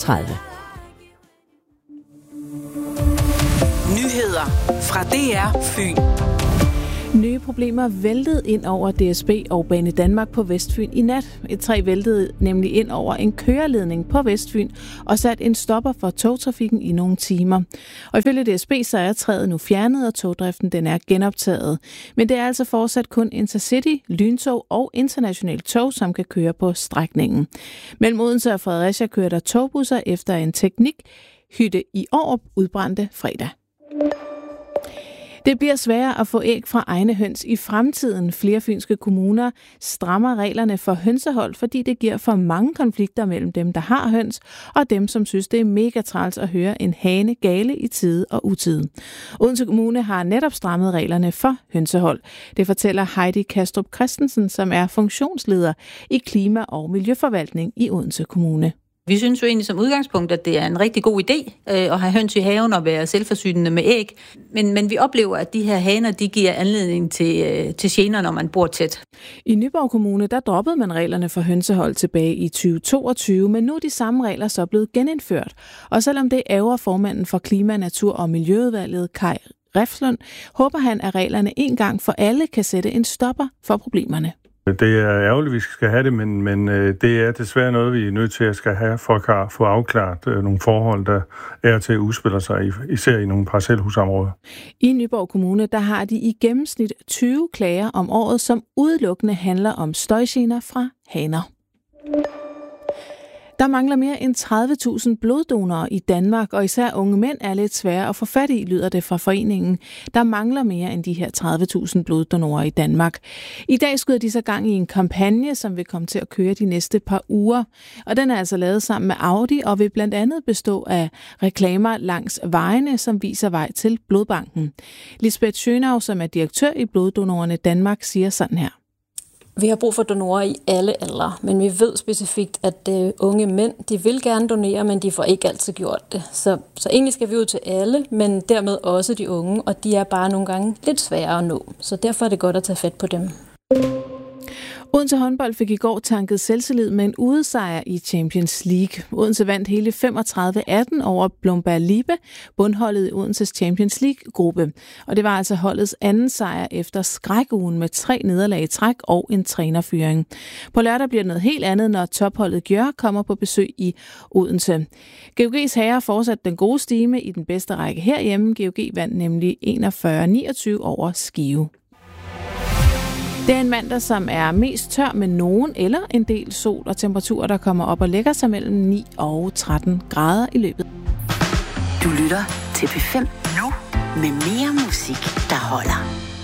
Nyheder fra DR Fyn. Nye problemer væltede ind over DSB og Banedanmark på Vestfyn i nat. E3 væltede nemlig ind over en køreledning på Vestfyn og satte en stopper for togtrafikken i nogle timer. Og ifølge DSB så er træet nu fjernet, og togdriften den er genoptaget. Men det er altså fortsat kun Intercity, lyntog og internationale tog, som kan køre på strækningen. Mellem Odense og Fredericia kører der togbusser efter en teknikhytte i Aarup udbrændte fredag. Det bliver sværere at få æg fra egne høns i fremtiden. Flere fynske kommuner strammer reglerne for hønsehold, fordi det giver for mange konflikter mellem dem, der har høns, og dem, som synes, det er mega træls at høre en hane gale i tide og utide. Odense Kommune har netop strammet reglerne for hønsehold. Det fortæller Heidi Kastrup Christensen, som er funktionsleder i Klima- og Miljøforvaltning i Odense Kommune. Vi synes jo egentlig som udgangspunkt, at det er en rigtig god idé at have høns i haven og være selvforsynende med æg. Men vi oplever, at de her haner, de giver anledning til gener, når man bor tæt. I Nyborg Kommune, der droppede man reglerne for hønsehold tilbage i 2022, men nu er de samme regler så blevet genindført. Og selvom det ærger formanden for Klima-, Natur- og Miljøudvalget, Kai Refslund, håber han, at reglerne en gang for alle kan sætte en stopper for problemerne. Det er ærgerligt, vi skal have det, men det er desværre noget, vi er nødt til at skal have for at få afklaret nogle forhold, der er til at udspille sig, især i nogle parcelhusområder. I Nyborg Kommune, der har de i gennemsnit 20 klager om året, som udelukkende handler om støjgener fra haner. Der mangler mere end 30.000 bloddonorer i Danmark, og især unge mænd er lidt svære at få fat i, lyder det fra foreningen. Der mangler mere end de her 30.000 bloddonorer i Danmark. I dag skyder de så gang i en kampagne, som vil komme til at køre de næste par uger. Og den er altså lavet sammen med Audi og vil blandt andet bestå af reklamer langs vejene, som viser vej til blodbanken. Lisbeth Schönau, som er direktør i Bloddonorerne Danmark, siger sådan her. Vi har brug for donorer i alle aldre, men vi ved specifikt, at unge mænd, de vil gerne donere, men de får ikke altid gjort det. Så egentlig skal vi ud til alle, men dermed også de unge, og de er bare nogle gange lidt svære at nå. Så derfor er det godt at tage fat på dem. Odense håndbold fik i går tanket selvtillid med en udesejr i Champions League. Odense vandt hele 35-18 over Blomberg Libe, bundholdet i Odenses Champions League-gruppe. Og det var altså holdets anden sejr efter skrækugen med 3 nederlag i træk og en trænerfyring. På lørdag bliver det noget helt andet, når topholdet Gjør kommer på besøg i Odense. GOG's herrer fortsatte den gode stime i den bedste række herhjemme. GOG vandt nemlig 41-29 over Skive. Det er en mandag, som er mest tør med nogen eller en del sol og temperaturer, der kommer op og lægger sig mellem 9 og 13 grader i løbet. Du lytter til P5 nu med mere musik, der holder.